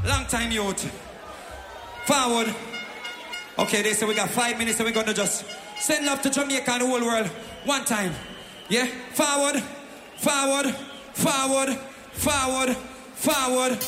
Long time youth. Forward. Okay, they say we got 5 minutes and we're gonna just send love to Jamaica and the whole world. One time. Yeah? Forward. Forward. Forward. Forward. Forward.